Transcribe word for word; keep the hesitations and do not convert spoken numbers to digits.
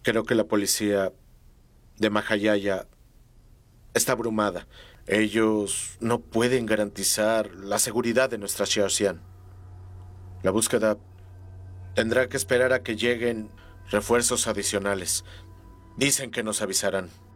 Creo que la policía de Mahayaya está abrumada. Ellos no pueden garantizar la seguridad de nuestra Xiaoxian. La búsqueda tendrá que esperar a que lleguen refuerzos adicionales. Dicen que nos avisarán.